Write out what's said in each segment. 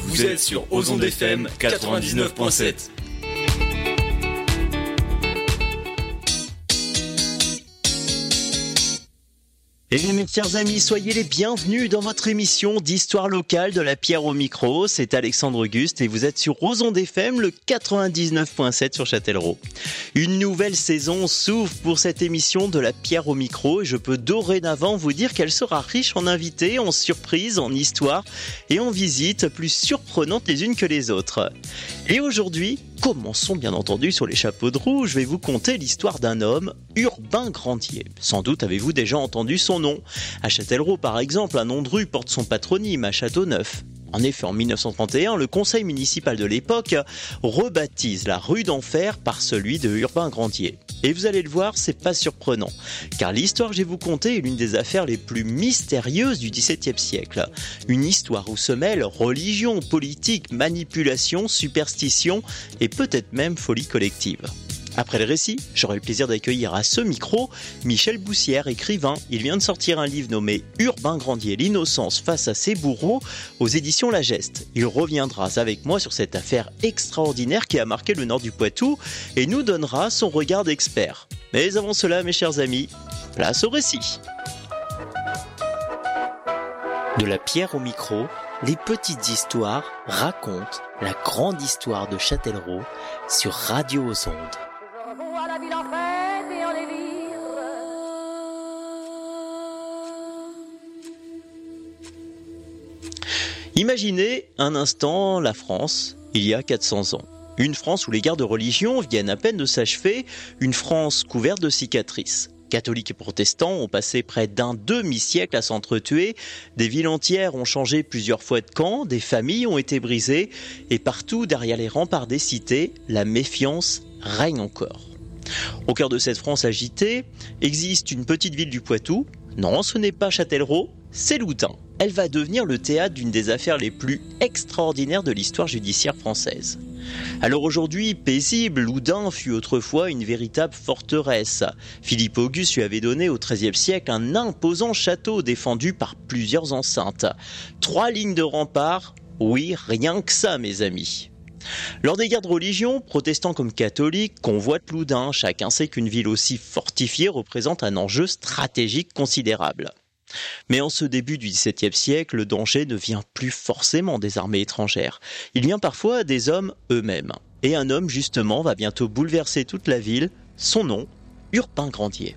Vous êtes sur Ozonde FM 99.7. Et bien, mes chers amis, soyez les bienvenus dans votre émission d'histoire locale de la pierre au micro. C'est Alexandre Auguste et vous êtes sur Ozonde FM, le 99.7 sur Châtellerault. Une nouvelle saison s'ouvre pour cette émission de la pierre au micro et je peux dorénavant vous dire qu'elle sera riche en invités, en surprises, en histoires et en visites plus surprenantes les unes que les autres. Et aujourd'hui, commençons bien entendu sur les chapeaux de roue. Je vais vous conter l'histoire d'un homme, Urbain Grandier. Sans doute avez-vous déjà entendu son nom. À Châtellerault, par exemple, un nom de rue porte son patronyme à Châteauneuf. En effet, en 1931, le conseil municipal de l'époque rebaptise la rue d'Enfer par celui de Urbain Grandier. Et vous allez le voir, c'est pas surprenant, car l'histoire que je vais vous conter est l'une des affaires les plus mystérieuses du XVIIe siècle. Une histoire où se mêlent religion, politique, manipulation, superstition et peut-être même folie collective. Après le récit, j'aurai le plaisir d'accueillir à ce micro Michel Boussière, écrivain. Il vient de sortir un livre nommé Urbain Grandier, l'innocence face à ses bourreaux aux éditions La Geste. Il reviendra avec moi sur cette affaire extraordinaire qui a marqué le nord du Poitou et nous donnera son regard d'expert. Mais avant cela, mes chers amis, place au récit. De la pierre au micro, les petites histoires racontent la grande histoire de Châtellerault sur Radio Ozonde. À la ville en fête et en délire. Imaginez un instant la France, il y a 400 ans. Une France où les guerres de religion viennent à peine de s'achever, une France couverte de cicatrices. Catholiques et protestants ont passé près d'un demi-siècle à s'entretuer, des villes entières ont changé plusieurs fois de camp, des familles ont été brisées, et partout derrière les remparts des cités, la méfiance règne encore. Au cœur de cette France agitée, existe une petite ville du Poitou. Non, ce n'est pas Châtellerault, c'est Loudun. Elle va devenir le théâtre d'une des affaires les plus extraordinaires de l'histoire judiciaire française. Alors aujourd'hui, paisible, Loudun fut autrefois une véritable forteresse. Philippe Auguste lui avait donné au XIIIe siècle un imposant château défendu par plusieurs enceintes. 3 lignes de remparts, oui, rien que ça, mes amis. Lors des guerres de religion, protestants comme catholiques convoitent Loudun. Chacun sait qu'une ville aussi fortifiée représente un enjeu stratégique considérable. Mais en ce début du XVIIe siècle, le danger ne vient plus forcément des armées étrangères. Il vient parfois des hommes eux-mêmes. Et un homme, justement, va bientôt bouleverser toute la ville. Son nom, Urbain Grandier.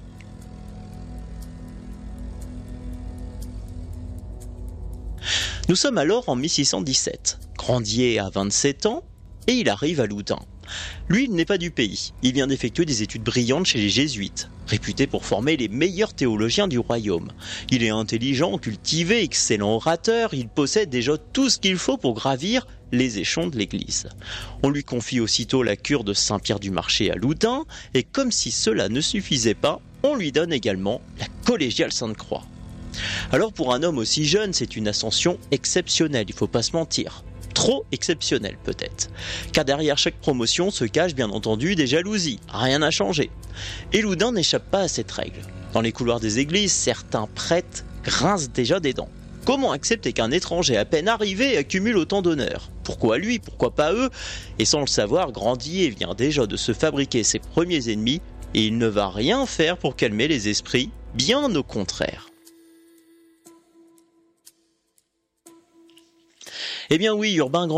Nous sommes alors en 1617. Grandier a 27 ans et il arrive à Loudun. Lui, il n'est pas du pays. Il vient d'effectuer des études brillantes chez les jésuites, réputés pour former les meilleurs théologiens du royaume. Il est intelligent, cultivé, excellent orateur, il possède déjà tout ce qu'il faut pour gravir les échelons de l'église. On lui confie aussitôt la cure de Saint-Pierre-du-Marché à Loudun, et comme si cela ne suffisait pas, on lui donne également la collégiale Sainte-Croix. Alors pour un homme aussi jeune, c'est une ascension exceptionnelle, il ne faut pas se mentir. Trop exceptionnel peut-être, car derrière chaque promotion se cachent bien entendu des jalousies, rien n'a changé. Et Loudun n'échappe pas à cette règle. Dans les couloirs des églises, certains prêtres grincent déjà des dents. Comment accepter qu'un étranger à peine arrivé accumule autant d'honneur ? Pourquoi lui, pourquoi pas eux ? Et sans le savoir, Grandier vient déjà de se fabriquer ses premiers ennemis, et il ne va rien faire pour calmer les esprits, bien au contraire. Eh bien oui, Urbain